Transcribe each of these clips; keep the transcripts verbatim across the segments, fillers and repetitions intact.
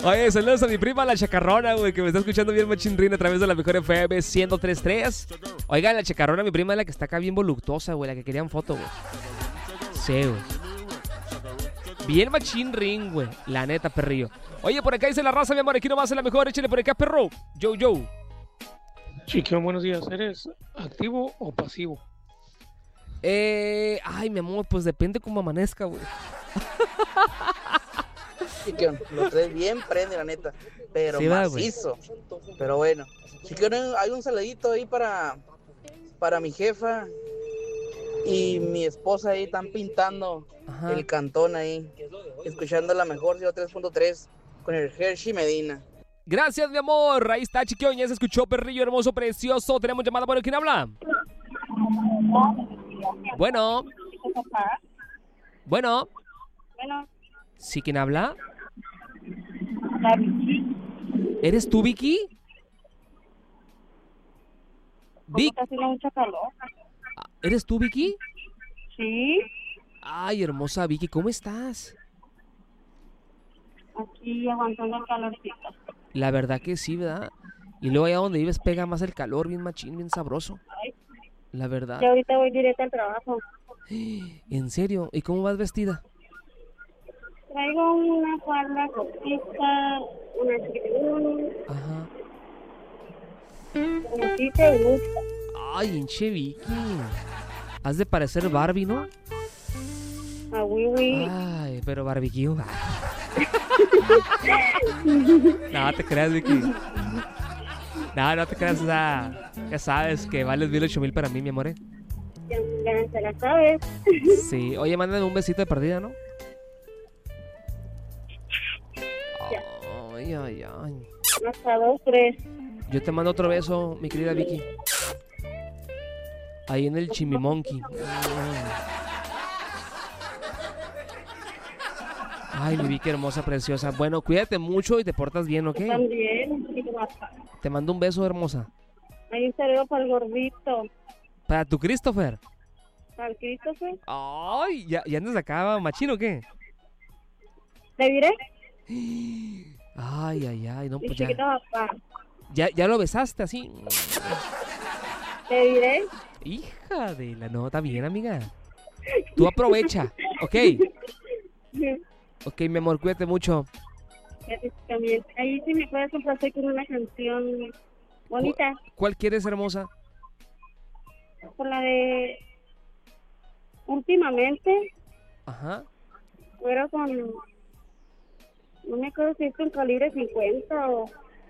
Oye, saludos a mi prima la Chacarrona, güey, que me está escuchando bien machín rin a través de la mejor F M ciento tres punto tres. Oigan, la Chacarrona, mi prima es la que está acá bien voluptuosa, güey, la que querían foto, güey. Sí, güey. Bien machín ring, güey, la neta, perrillo. Oye, por acá dice la raza, mi amor, aquí nomás es la mejor, échale por acá, perro. Yo, yo. Chiquión, buenos días. ¿Eres activo o pasivo? Eh, ay, mi amor, pues depende cómo amanezca, güey. Chiquión, lo traes bien prende, la neta. Pero Sí, va, macizo. Pero bueno. Chiquión, hay un saludito ahí para, para mi jefa y mi esposa ahí. Están pintando Ajá. el cantón ahí. Escuchando la mejor ciento tres punto tres con el Hershey Medina. Gracias, mi amor. Ahí está, chiquión. Ya se escuchó, perrillo hermoso, precioso. Tenemos llamada. Bueno, ¿quién habla? Bueno. Bueno. Bueno. ¿Sí, quién habla? La Vicky. ¿Eres tú, Vicky? Vicky. Está haciendo mucha calor. ¿Eres tú, Vicky? Sí. Ay, hermosa Vicky, ¿cómo estás? Aquí aguantando el calorcito. La verdad que sí, ¿verdad? Y luego allá donde vives pega más el calor, bien machín, bien sabroso. Ay. La verdad. Yo ahorita voy directo al trabajo. ¿En serio? ¿Y cómo vas vestida? Traigo una falda cortita, una chiquitita. Ajá. Como si te gusta. Ay, hinche Vicky. Has de parecer Barbie, ¿no? Ah, oui, oui. Ay, pero barbecue. No, te creas, Vicky. No, no te creas, o sea, ya sabes que vales mil ocho mil para mí, mi amor. ¿eh? Ya, ya te la sabes. Sí, oye, mándame un besito de perdida, ¿no? Ya. Ay, ay, ay. Hasta dos, tres. Yo te mando otro beso, mi querida Vicky. Ahí en el Chimimonqui. Ay, mi Vicky hermosa, preciosa. Bueno, cuídate mucho y te portas bien, ¿ok? También, un poquito más. Te mando un beso, hermosa. Hay un saludo para el gordito. Para tu Christopher. Para el Christopher. Ay, ¿ya, ya andas acá, machino o qué? ¿Te diré? Ay, ay, ay, no, Mi pues ya. chiquito papá. ya. Ya lo besaste así. ¿Te diré? Hija de la nota, bien, amiga. Tú aprovecha, ¿ok? Ok, mi amor, cuídate mucho. También. Ahí sí me puedes complacer con una canción bonita. ¿Cuál quieres, hermosa? Por la de últimamente, Ajá. fuera con, no me acuerdo si es con calibre cincuenta o...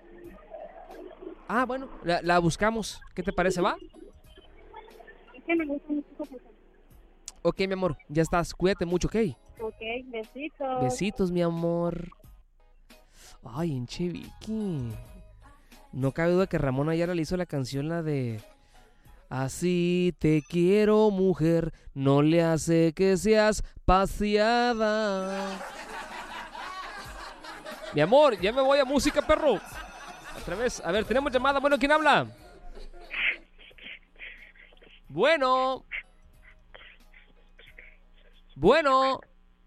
Ah, bueno, la, la buscamos. ¿Qué te parece, va? Es que me gusta mucho esa canción. Ok, mi amor, ya estás. Cuídate mucho, ¿ok? Ok, besitos. Besitos, mi amor. Ay, hinche Vicky. No cabe duda que Ramón Ayala le hizo la canción, la de... Así te quiero, mujer, no le hace que seas paseada. Mi amor, ya me voy a música, perro. Otra vez, a ver, tenemos llamada. Bueno, ¿quién habla? Bueno. Bueno.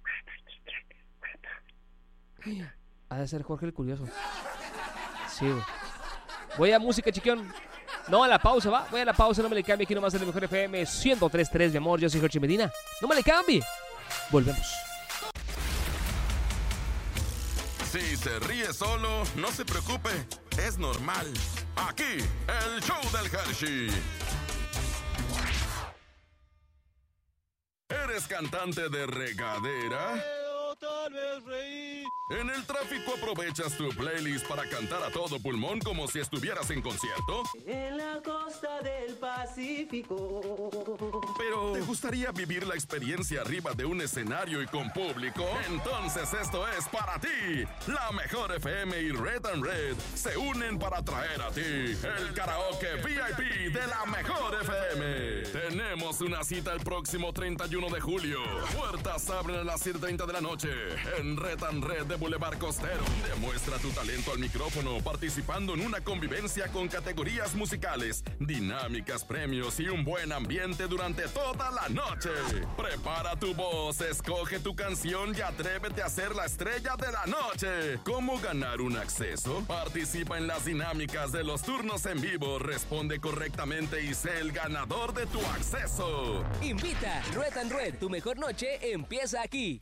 Ha de ser Jorge el Curioso. Sí, güey. Voy a música, chiquión. No, a la pausa, va. Voy a la pausa, no me le cambie. Aquí nomás en el mejor F M ciento tres punto tres, mi amor. Yo soy Jorge Medina. No me le cambie. Volvemos. Si se ríe solo, no se preocupe. Es normal. Aquí, el show del Hershey. ¿Eres cantante de regadera? Tal vez reí. ¿En el tráfico aprovechas tu playlist para cantar a todo pulmón como si estuvieras en concierto? En la costa del Pacífico. Pero ¿te gustaría vivir la experiencia arriba de un escenario y con público? Entonces esto es para ti. La mejor F M y Red and Red se unen para traer a ti el karaoke V I P de la mejor F M. Tenemos una cita el próximo treinta y uno de julio. Puertas abren a las siete treinta de la noche en Red and Red de Boulevard Costero. Demuestra tu talento al micrófono participando en una convivencia con categorías musicales, dinámicas, premios y un buen ambiente durante toda la noche. Prepara tu voz, escoge tu canción y atrévete a ser la estrella de la noche. ¿Cómo ganar un acceso? Participa en las dinámicas de los turnos en vivo, responde correctamente y sé el ganador de tu acceso. Invita, Red and Red, tu mejor noche empieza aquí.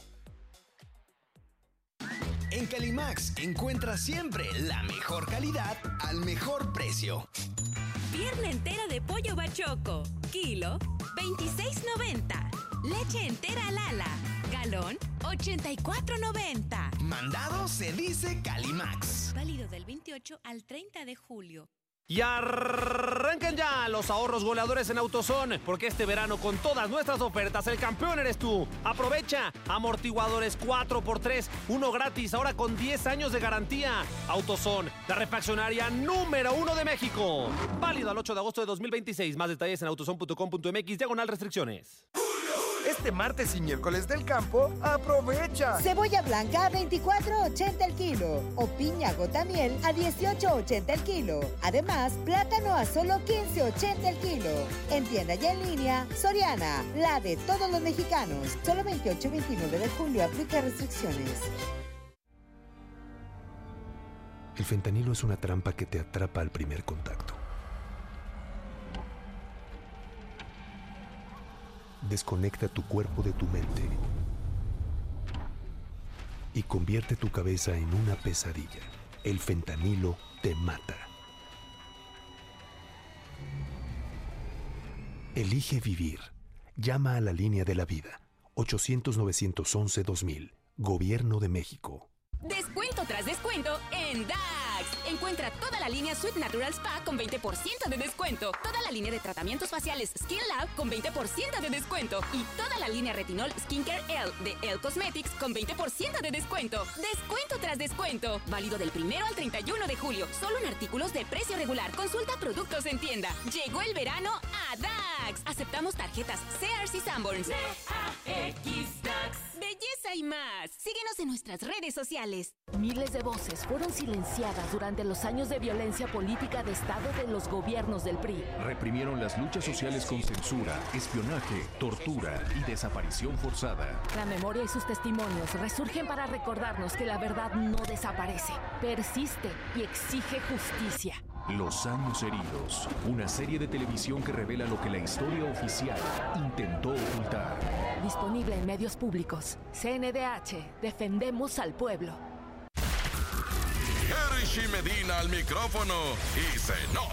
En Calimax encuentras siempre la mejor calidad al mejor precio. Pierna entera de pollo bachoco, kilo veintiséis noventa. Leche entera Lala, galón ochenta y cuatro noventa. Mandado se dice Calimax. Válido del veintiocho al treinta de julio. Y arrancan ya los ahorros goleadores en AutoZone, porque este verano con todas nuestras ofertas el campeón eres tú. Aprovecha amortiguadores cuatro por tres, uno gratis, ahora con diez años de garantía. AutoZone, la refaccionaria número uno de México. Válido al ocho de agosto de dos mil veintiséis. Más detalles en autozone punto com punto mx, diagonal restricciones. Este martes y miércoles del campo, aprovecha. Cebolla blanca a veinticuatro ochenta el kilo o piña gotamiel a dieciocho ochenta el kilo. Además, plátano a solo quince ochenta el kilo. En tienda y en línea, Soriana, la de todos los mexicanos. Solo veintiocho y veintinueve de julio, aplica restricciones. El fentanilo es una trampa que te atrapa al primer contacto. Desconecta tu cuerpo de tu mente y convierte tu cabeza en una pesadilla. El fentanilo te mata. Elige vivir. Llama a la línea de la vida. ochocientos, novecientos once, dos mil. Gobierno de México. Descuento tras descuento en Dax. Encuentra toda la línea Sweet Natural Spa con veinte por ciento de descuento. Toda la línea de tratamientos faciales Skin Lab con veinte por ciento de descuento. Y toda la línea Retinol Skincare L de Elle Cosmetics con veinte por ciento de descuento. Descuento tras descuento. Válido del primero al treinta y uno de julio. Solo en artículos de precio regular. Consulta productos en tienda. Llegó el verano a Dax. Aceptamos tarjetas Sears y Sanborns. D A X Dax. Belleza y más. Síguenos en nuestras redes sociales. Miles de voces fueron silenciadas durante los años de violencia política de Estado de los gobiernos del P R I. Reprimieron las luchas sociales con censura, espionaje, tortura y desaparición forzada. La memoria y sus testimonios resurgen para recordarnos que la verdad no desaparece, persiste y exige justicia. Los años heridos, una serie de televisión que revela lo que la historia oficial intentó ocultar. Disponible en medios públicos. C N D H, defendemos al pueblo. Herishi Medina al micrófono y se nota